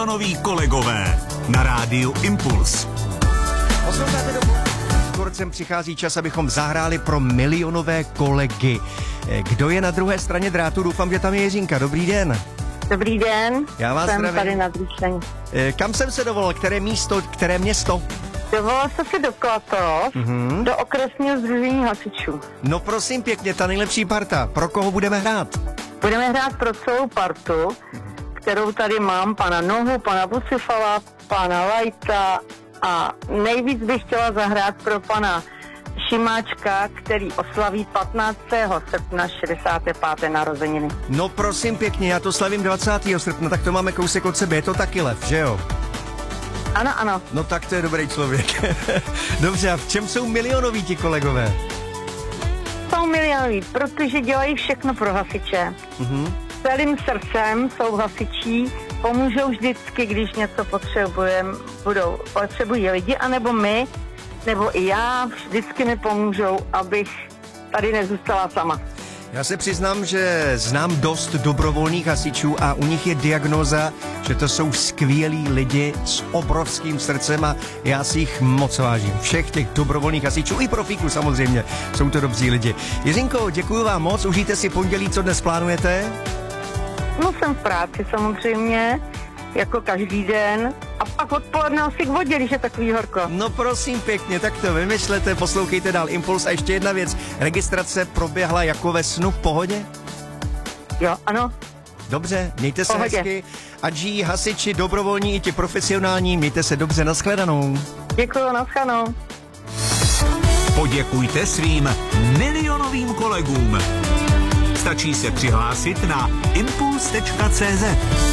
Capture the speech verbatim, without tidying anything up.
Milionoví kolegové na rádiu Impuls. Posloucháte dobu. Kurcem přichází čas, abychom zahráli pro milionové kolegy. Kdo je na druhé straně drátu? Doufám, že tam je Jiřinka. Dobrý den. Dobrý den. Já vás jsem zdravím. tady na Zrušení. Kam jsem se dovolal? Které místo, které město? Dovolal jsem se do Klatov, mm-hmm. do okresního sdružení hasičů. No prosím pěkně, ta nejlepší parta. Pro koho budeme hrát? Budeme hrát pro celou partu, kterou tady mám, pana Nohu, pana Bucifala, pana Lajta a nejvíc bych chtěla zahrát pro pana Šimáčka, který oslaví patnáctého srpna šedesáté páté narozeniny. No prosím pěkně, já to slavím dvacátého srpna, tak to máme kousek od sebe, je to taky lev, že jo? Ano, ano. No tak to je dobrý člověk. Dobře, a v čem jsou milionoví ti kolegové? Jsou milionoví, protože dělají všechno pro hasiče. Mm-hmm. Celým srdcem jsou hasičí, pomůžou vždycky, když něco potřebujeme, budou, potřebují lidi, anebo my, nebo i já, vždycky mi pomůžou, abych tady nezůstala sama. Já se přiznám, že znám dost dobrovolných hasičů a u nich je diagnóza, že to jsou skvělí lidi s obrovským srdcem a já si jich moc vážím. Všech těch dobrovolných hasičů i profíků samozřejmě, jsou to dobří lidi. Jiřinko, děkuji vám moc, užijte si pondělí, co dnes plánujete? No jsem v práci samozřejmě, jako každý den. A pak odpoledne asi k vodě, když je takový horko. No prosím pěkně, tak to vymyšlete, poslouchejte dál Impuls. A ještě jedna věc, registrace proběhla jako ve snu, v pohodě? Jo, ano. Dobře, mějte se Pohodě. hezky. Ať žijí hasiči, dobrovolní i ti profesionální, mějte se dobře, nashledanou. Děkuju, nashledanou. Poděkujte svým milionovým kolegům. Stačí se přihlásit na impuls tečka cé zet.